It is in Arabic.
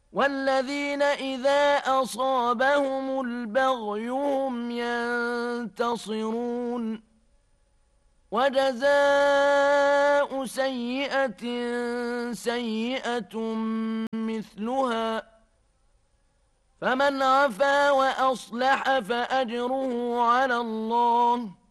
والذين إذا أصابهم البغي هم ينتصرون وجزاء سيئة سيئة مثلها فمن عفا وأصلح فأجره على الله